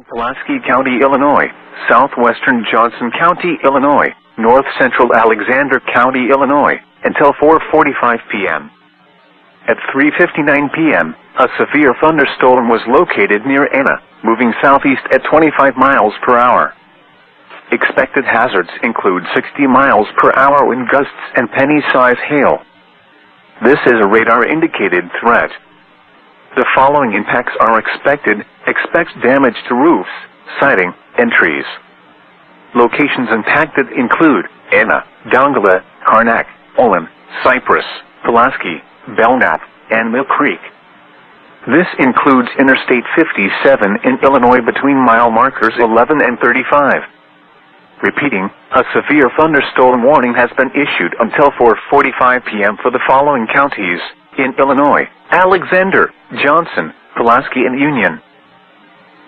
Pulaski County, Illinois, southwestern Johnson County, Illinois, north-central Alexander County, Illinois, until 4:45 p.m. At 3:59 p.m., a severe thunderstorm was located near Anna, moving southeast at 25 miles per hour. Expected hazards include 60 miles per hour wind gusts and penny-size hail. This is a radar-indicated threat. The following impacts are expected. Expect damage to roofs, siding, and trees. Locations impacted include Anna, Dongola, Karnak, Olin, Cypress, Pulaski, Belknap, and Mill Creek. This includes Interstate 57 in Illinois between mile markers 11 and 35. Repeating, a severe thunderstorm warning has been issued until 4:45 p.m. for the following counties in Illinois: Alexander, Johnson, Pulaski, and Union.